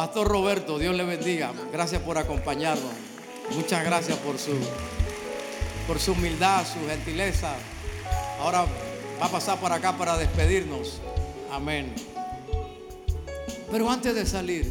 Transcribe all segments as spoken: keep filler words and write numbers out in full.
Pastor Roberto, Dios le bendiga. Gracias por acompañarnos. Muchas gracias por su, por su humildad, su gentileza. Ahora va a pasar por acá para despedirnos. Amén. Pero antes de salir,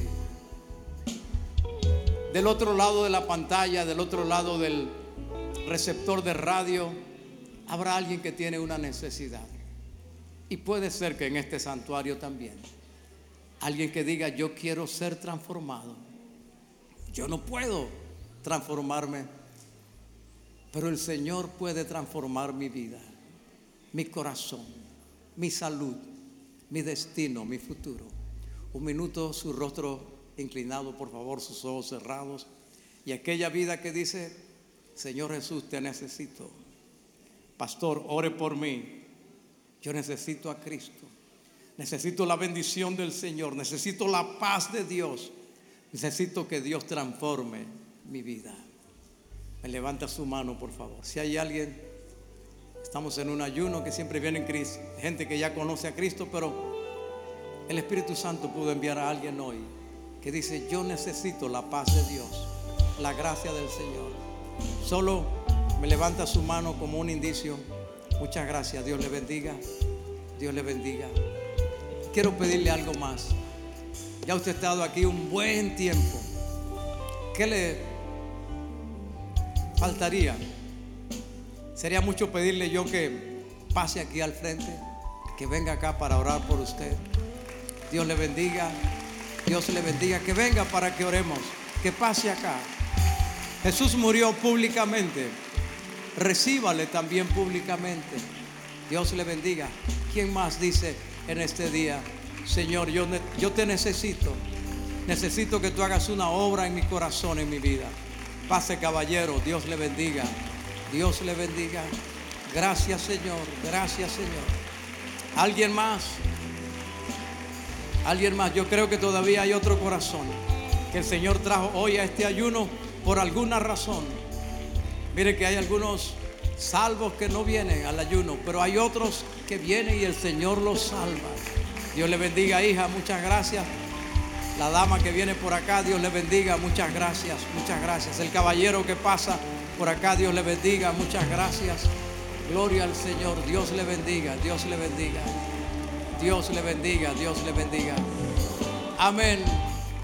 del otro lado de la pantalla, del otro lado del receptor de radio, habrá alguien que tiene una necesidad. Y puede ser que en este santuario también alguien que diga: yo quiero ser transformado. Yo no puedo transformarme, pero el Señor puede transformar mi vida, mi corazón, mi salud, mi destino, mi futuro. Un minuto, su rostro inclinado, por favor, sus ojos cerrados. Y aquella vida que dice: Señor Jesús, te necesito. Pastor, ore por mí. Yo necesito a Cristo. Necesito la bendición del Señor. Necesito la paz de Dios. Necesito que Dios transforme mi vida. Me levanta su mano, por favor. Si hay alguien, estamos en un ayuno que siempre viene en Cristo. Gente que ya conoce a Cristo, pero el Espíritu Santo pudo enviar a alguien hoy que dice: yo necesito la paz de Dios, la gracia del Señor. Solo me levanta su mano como un indicio. Muchas gracias. Dios le bendiga. Dios le bendiga. Quiero pedirle algo más. Ya usted ha estado aquí un buen tiempo. ¿Qué le faltaría? Sería mucho pedirle yo que pase aquí al frente, que venga acá para orar por usted. Dios le bendiga. Dios le bendiga. Que venga para que oremos. Que pase acá. Jesús murió públicamente. Recíbale también públicamente. Dios le bendiga. ¿Quién más dice en este día: Señor, yo, yo te necesito? Necesito que tú hagas una obra en mi corazón, en mi vida. Pase, caballero. Dios le bendiga. Dios le bendiga. Gracias, Señor. Gracias, Señor. ¿Alguien más? ¿Alguien más? Yo creo que todavía hay otro corazón que el Señor trajo hoy a este ayuno por alguna razón. Mire que hay algunos salvos que no vienen al ayuno, pero hay otros que vienen y el Señor los salva. Dios le bendiga, hija. Muchas gracias. La dama que viene por acá, Dios le bendiga. Muchas gracias, muchas gracias. El caballero que pasa por acá, Dios le bendiga. Muchas gracias. Gloria al Señor. Dios le bendiga. Dios le bendiga. Dios le bendiga. Dios le bendiga. Amén.